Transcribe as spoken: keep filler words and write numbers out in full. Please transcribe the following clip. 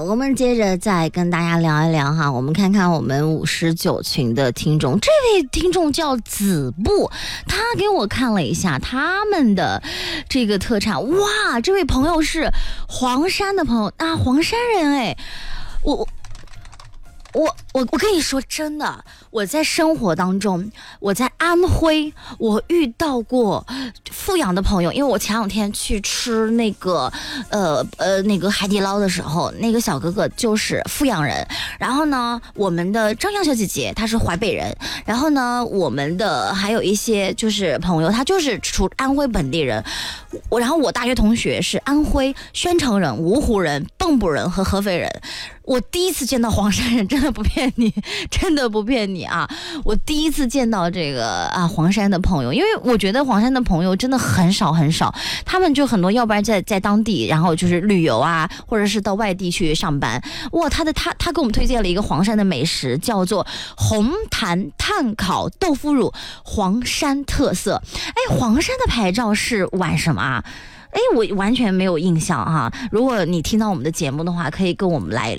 我们接着再跟大家聊一聊哈，我们看看我们五十九群的听众，这位听众叫子布，他给我看了一下他们的这个特产，哇，这位朋友是黄山的朋友啊，黄山人哎，我。我我我跟你说真的，我在生活当中，我在安徽，我遇到过富阳的朋友，因为我前两天去吃那个呃呃那个海底捞的时候，那个小哥哥就是富阳人，然后呢，我们的张阳小姐姐她是淮北人，然后呢，我们的还有一些就是朋友，他就是出安徽本地人，我然后我大学同学是安徽宣城人、芜湖人、蚌埠人和合肥人。我第一次见到黄山人，真的不骗你，真的不骗你啊！我第一次见到这个啊黄山的朋友，因为我觉得黄山的朋友真的很少很少，他们就很多，要不然在在当地，然后就是旅游啊，或者是到外地去上班。哇，他的他他给我们推荐了一个黄山的美食，叫做红坛炭烤豆腐乳，黄山特色。哎，黄山的牌照是玩什么啊？哎，我完全没有印象哈。如果你听到我们的节目的话，可以跟我们来